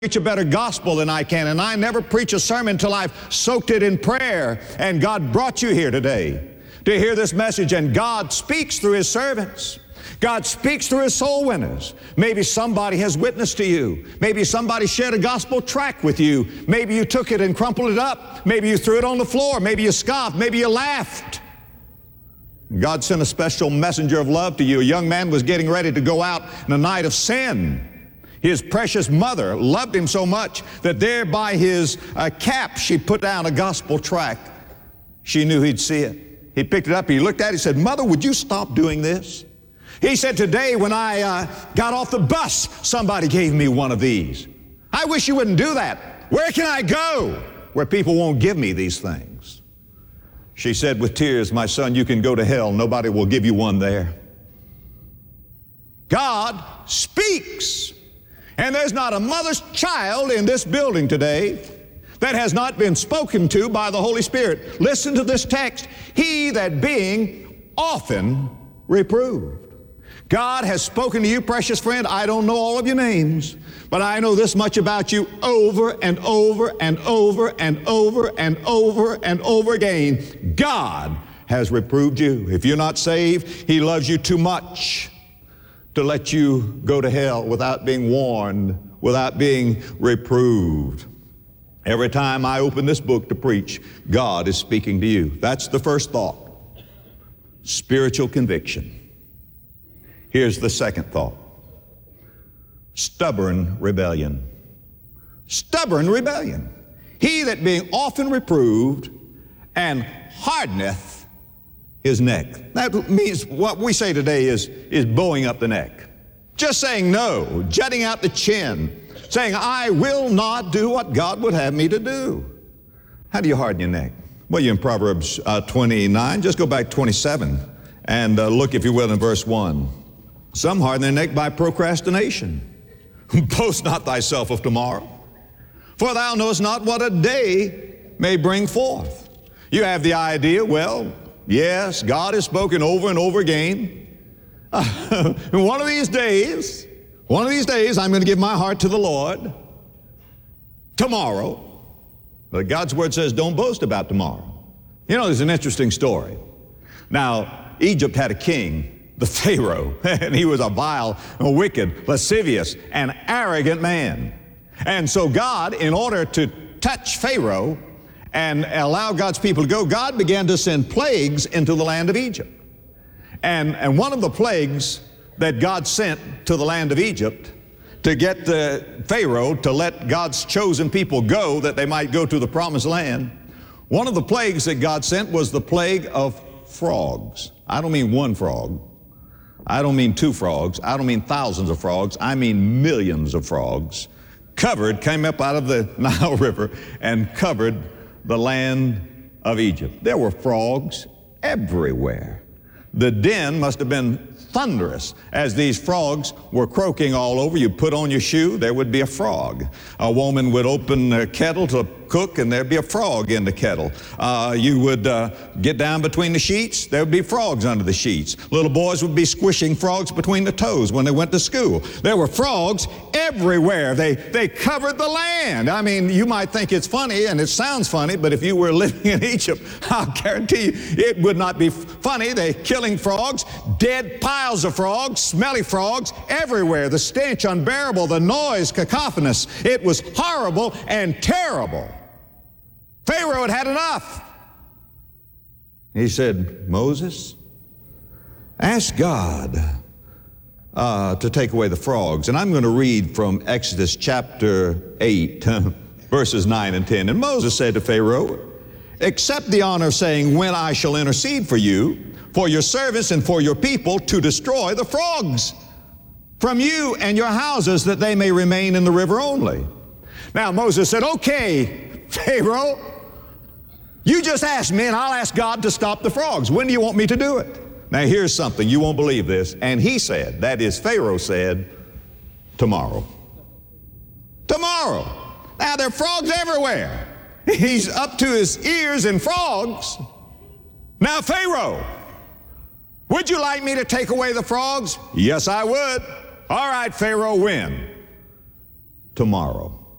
preach a better gospel than I can, and I never preach a sermon until I've soaked it in prayer. And God brought you here today to hear this message, and God speaks through His servants. God speaks through His soul winners. Maybe somebody has witnessed to you. Maybe somebody shared a gospel tract with you. Maybe you took it and crumpled it up. Maybe you threw it on the floor. Maybe you scoffed. Maybe you laughed. God sent a special messenger of love to you. A young man was getting ready to go out in a night of sin. His precious mother loved him so much that there by his cap she put down a gospel tract. She knew he'd see it. He picked it up, he looked at it, he said, "Mother, would you stop doing this?" He said, "Today when I got off the bus, somebody gave me one of these. I wish you wouldn't do that. Where can I go where people won't give me these things?" She said with tears, "My son, you can go to hell. Nobody will give you one there." God speaks. And there's not a mother's child in this building today that has not been spoken to by the Holy Spirit. Listen to this text. He that being often reproved. God has spoken to you, precious friend. I don't know all of your names, but I know this much about you over and over and over and over and over and over again. God has reproved you. If you're not saved, He loves you too much to let you go to hell without being warned, without being reproved. Every time I open this book to preach, God is speaking to you. That's the first thought. Spiritual conviction. Here's the second thought. Stubborn rebellion. Stubborn rebellion. He that being often reproved and hardeneth his neck. That means what we say today is bowing up the neck. Just saying no, jutting out the chin, saying, I will not do what God would have me to do. How do you harden your neck? Well, you're in Proverbs 29. Just go back 27 and look, if you will, in verse 1. Some harden their neck by procrastination. Boast not thyself of tomorrow, for thou knowest not what a day may bring forth. You have the idea, well, yes, God has spoken over and over again. One of these days, I'm going to give my heart to the Lord. Tomorrow. But God's Word says don't boast about tomorrow. You know, there's an interesting story. Now, Egypt had a king, the Pharaoh, and he was a vile, wicked, lascivious, and arrogant man. And so God, in order to touch Pharaoh and allow God's people to go, God began to send plagues into the land of Egypt. And one of the plagues that God sent to the land of Egypt to get Pharaoh to let God's chosen people go that they might go to the promised land, one of the plagues that God sent was the plague of frogs. I don't mean one frog. I don't mean two frogs. I don't mean thousands of frogs. I mean millions of frogs came up out of the Nile River and covered the land of Egypt. There were frogs everywhere. The din must have been thunderous as these frogs were croaking all over. You put on your shoe, there would be a frog. A woman would open a kettle to cook, and there'd be a frog in the kettle. You would get down between the sheets, there would be frogs under the sheets. Little boys would be squishing frogs between the toes when they went to school. There were frogs everywhere. They covered the land. I mean, you might think it's funny, and it sounds funny, but if you were living in Egypt, I'll guarantee you it would not be funny. They're killing frogs, dead piles of frogs, smelly frogs everywhere. The stench unbearable, the noise cacophonous. It was horrible and terrible. Pharaoh had enough. He said, Moses, ask God to take away the frogs. And I'm going to read from Exodus chapter 8, verses 9 and 10. And Moses said to Pharaoh, accept the honor of saying, when I shall intercede for you, for your servants and for your people, to destroy the frogs from you and your houses, that they may remain in the river only. Now Moses said, okay, Pharaoh, you just ask me and I'll ask God to stop the frogs. When do you want me to do it? Now here's something, you won't believe this. And he said, that is Pharaoh said, tomorrow. Tomorrow. Now there are frogs everywhere. He's up to his ears in frogs. Now Pharaoh, would you like me to take away the frogs? Yes, I would. All right, Pharaoh, when? Tomorrow.